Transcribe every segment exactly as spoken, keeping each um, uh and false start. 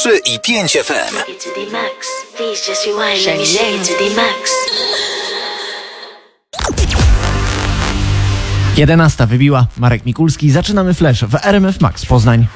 trzy i pięć F M. jedenasta wybiła. Marek Mikulski. Zaczynamy Flash w R M F Max Poznań.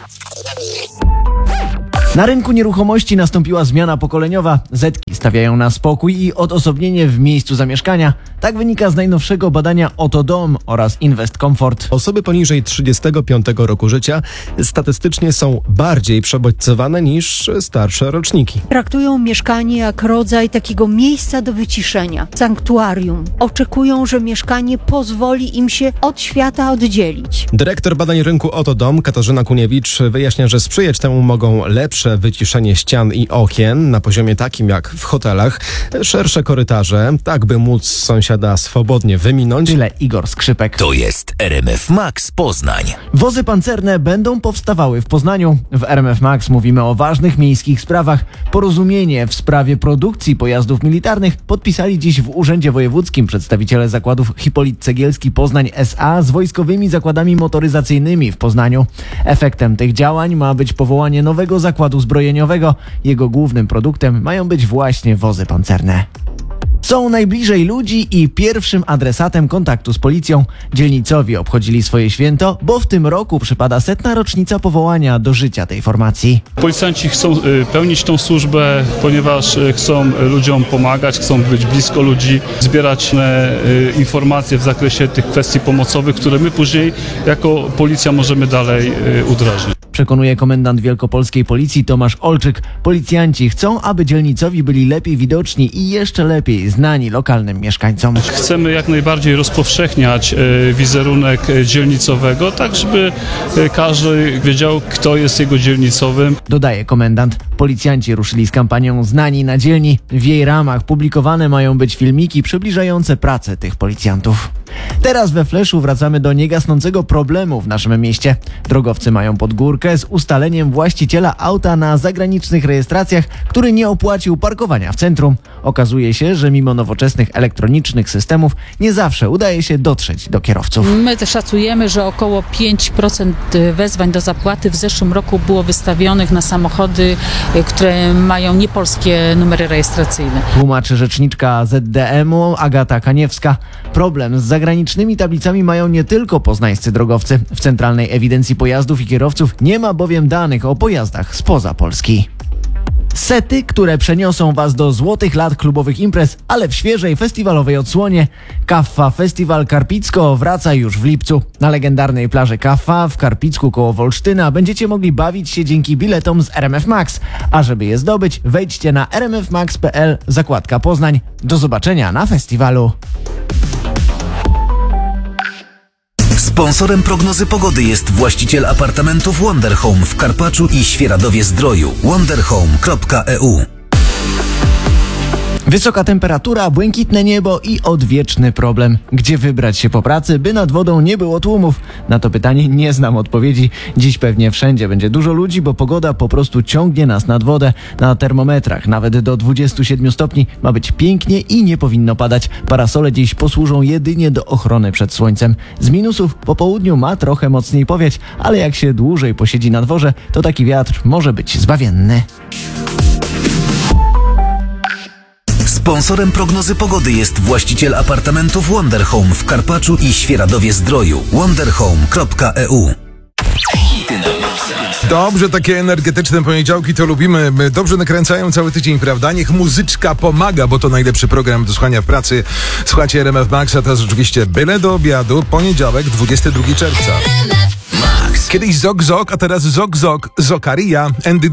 Na rynku nieruchomości nastąpiła zmiana pokoleniowa. Zetki stawiają na spokój i odosobnienie w miejscu zamieszkania. Tak wynika z najnowszego badania Oto Dom oraz Invest Comfort. Osoby poniżej trzydziestego piątego roku życia statystycznie są bardziej przebodźcowane niż starsze roczniki. Traktują mieszkanie jak rodzaj takiego miejsca do wyciszenia, sanktuarium. Oczekują, że mieszkanie pozwoli im się od świata oddzielić. Dyrektor badań rynku Oto Dom, Katarzyna Kuniewicz, wyjaśnia, że sprzyjać temu mogą lepsze wyciszenie ścian i okien na poziomie takim jak w hotelach, szersze korytarze, tak by móc sąsiada swobodnie wyminąć. Tyle Igor Skrzypek. To jest R M F Max Poznań. Wozy pancerne będą powstawały w Poznaniu. W R M F Max mówimy o ważnych miejskich sprawach. Porozumienie w sprawie produkcji pojazdów militarnych podpisali dziś w Urzędzie Wojewódzkim przedstawiciele zakładów Hipolit Cegielski Poznań S A z wojskowymi zakładami motoryzacyjnymi w Poznaniu. Efektem tych działań ma być powołanie nowego zakładu zbrojeniowego. Jego głównym produktem mają być właśnie wozy pancerne. Są najbliżej ludzi i pierwszym adresatem kontaktu z policją. Dzielnicowi obchodzili swoje święto, bo w tym roku przypada setna rocznica powołania do życia tej formacji. Policjanci chcą y, pełnić tą służbę, ponieważ y, chcą ludziom pomagać, chcą być blisko ludzi, zbierać y, informacje w zakresie tych kwestii pomocowych, które my później jako policja możemy dalej y, wdrożyć. Przekonuje komendant wielkopolskiej policji Tomasz Olczyk. Policjanci chcą, aby dzielnicowi byli lepiej widoczni i jeszcze lepiej znani lokalnym mieszkańcom. Chcemy jak najbardziej rozpowszechniać e, wizerunek dzielnicowego, tak żeby e, każdy wiedział, kto jest jego dzielnicowym. Dodaje komendant. Policjanci ruszyli z kampanią Znani na dzielni. W jej ramach publikowane mają być filmiki przybliżające pracę tych policjantów. Teraz we Fleszu wracamy do niegasnącego problemu w naszym mieście. Drogowcy mają pod górkę z ustaleniem właściciela auta na zagranicznych rejestracjach, który nie opłacił parkowania w centrum. Okazuje się, że mimo nowoczesnych elektronicznych systemów nie zawsze udaje się dotrzeć do kierowców. My też szacujemy, że około pięć procent wezwań do zapłaty w zeszłym roku było wystawionych na samochody, które mają niepolskie numery rejestracyjne. Tłumaczy rzeczniczka Z D M-u Agata Kaniewska. Problem z zagranicznymi tablicami mają nie tylko poznańscy drogowcy. W Centralnej Ewidencji Pojazdów i Kierowców nie ma bowiem danych o pojazdach spoza Polski. Sety, które przeniosą Was do złotych lat klubowych imprez, ale w świeżej festiwalowej odsłonie. Kaffa Festiwal Karpicko wraca już w lipcu. Na legendarnej plaży Kaffa w Karpicku koło Wolsztyna będziecie mogli bawić się dzięki biletom z R M F Max. A żeby je zdobyć, wejdźcie na r m f max kropka p l zakładka Poznań. Do zobaczenia na festiwalu. Sponsorem prognozy pogody jest właściciel apartamentów Wonder Home w Karpaczu i Świeradowie-Zdroju. wonderhome kropka e u. Wysoka temperatura, błękitne niebo i odwieczny problem. Gdzie wybrać się po pracy, by nad wodą nie było tłumów? Na to pytanie nie znam odpowiedzi. Dziś pewnie wszędzie będzie dużo ludzi, bo pogoda po prostu ciągnie nas nad wodę. Na termometrach nawet do dwudziestu siedmiu stopni ma być pięknie i nie powinno padać. Parasole dziś posłużą jedynie do ochrony przed słońcem. Z minusów po południu ma trochę mocniej powiać, ale jak się dłużej posiedzi na dworze, to taki wiatr może być zbawienny. Sponsorem prognozy pogody jest właściciel apartamentów Wonder Home w Karpaczu i Świeradowie-Zdroju. wonderhome kropka e u. Dobrze, takie energetyczne poniedziałki to lubimy. Dobrze nakręcają cały tydzień, prawda? Niech muzyczka pomaga, bo to najlepszy program do słuchania w pracy. Słuchajcie R M F Max, a teraz oczywiście byle do obiadu, poniedziałek, dwudziestego drugiego czerwca. Kiedyś Zok Zok, a teraz Zok Zok, Zokaria.